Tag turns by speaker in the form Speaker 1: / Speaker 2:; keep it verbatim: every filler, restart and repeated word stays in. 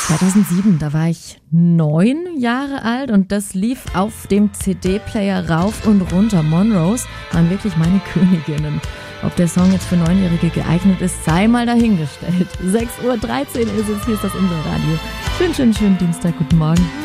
Speaker 1: zweitausendsieben, da war ich neun Jahre alt und das lief auf dem C D-Player rauf und runter. Monrose waren wirklich meine Königinnen. Ob der Song jetzt für Neunjährige geeignet ist, sei mal dahingestellt. sechs Uhr dreizehn ist es, hier ist das Inselradio. Schönen, schönen, schönen Dienstag, guten Morgen.